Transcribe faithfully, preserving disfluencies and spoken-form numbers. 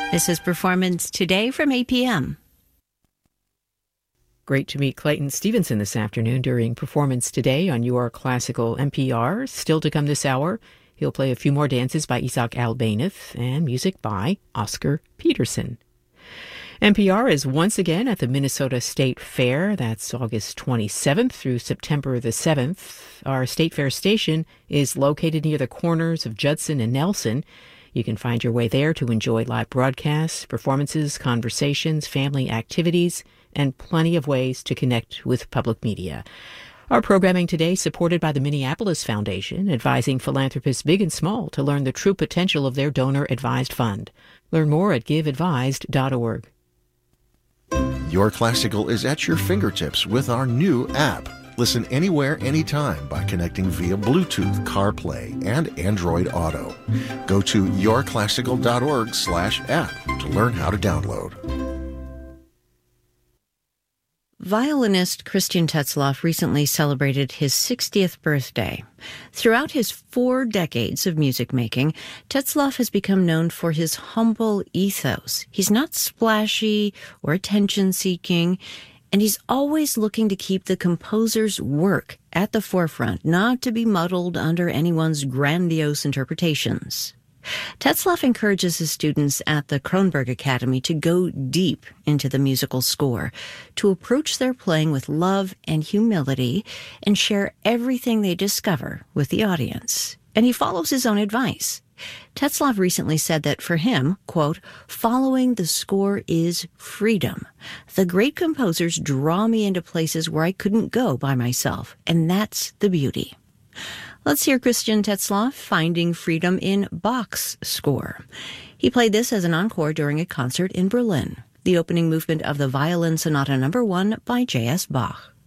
This is Performance Today from eight p.m. Great to meet Clayton Stevenson this afternoon during Performance Today on Your Classical N P R. Still to come this hour, he'll play a few more dances by Isaac Albéniz and music by Oscar Peterson. N P R is once again at the Minnesota State Fair. That's August twenty-seventh through September the seventh. Our State Fair station is located near the corners of Judson and Nelson. You can find your way there to enjoy live broadcasts, performances, conversations, family activities, and plenty of ways to connect with public media. Our programming today supported by the Minneapolis Foundation, advising philanthropists big and small to learn the true potential of their donor-advised fund. Learn more at give advised dot org. Your Classical is at your fingertips with our new app. Listen anywhere, anytime by connecting via Bluetooth, CarPlay, and Android Auto. Go to your classical dot org slash app to learn how to download. Violinist Christian Tetzlaff recently celebrated his sixtieth birthday. Throughout his four decades of music making, Tetzlaff has become known for his humble ethos. He's not splashy or attention-seeking, and he's always looking to keep the composer's work at the forefront, not to be muddled under anyone's grandiose interpretations. Tetzlaff encourages his students at the Kronberg Academy to go deep into the musical score, to approach their playing with love and humility, and share everything they discover with the audience. And he follows his own advice. Tetzlaff recently said that for him, quote, following the score is freedom. The great composers draw me into places where I couldn't go by myself, and that's the beauty. Let's hear Christian Tetzlaff finding freedom in Bach's score. He played this as an encore during a concert in Berlin, the opening movement of the Violin Sonata Number One by J S. Bach.